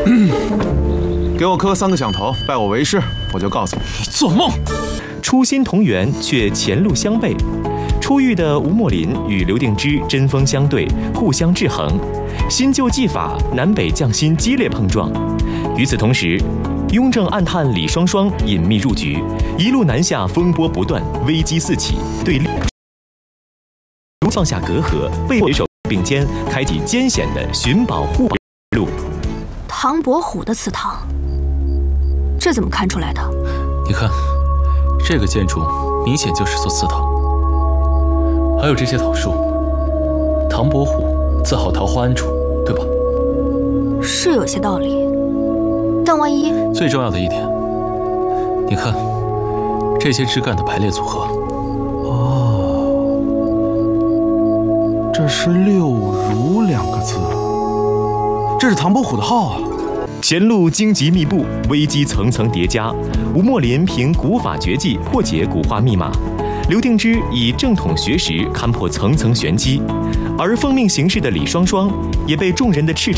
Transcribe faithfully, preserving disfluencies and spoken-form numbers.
给我磕三个响头，拜我为师，我就告诉你， 你做梦！ 初心同源，却前路相悖。出狱的吴墨林与刘定之针锋相对，互相制衡，新旧技法南北将心激烈碰撞。与此同时，雍正暗探李双双隐秘入局，一路南下，风波不断，危机四起，对立放下隔阂，为携手并肩，开启艰险的寻宝护宝路。 唐伯虎的祠堂，这怎么看出来的？ 你看，这个建筑明显就是座祠堂，还有这些桃树，唐伯虎自号桃花庵主，对吧？ 是有些道理，但万一…… 最重要的一点，你看这些枝干的排列组合。 哦，这是六如两个字，这是唐伯虎的号啊！ 前路荆棘密布，危机层层叠加。吴墨林凭古法绝技破解古画密码，刘定之以正统学识勘破层层玄机，而奉命行事的李双双也被众人的斥责。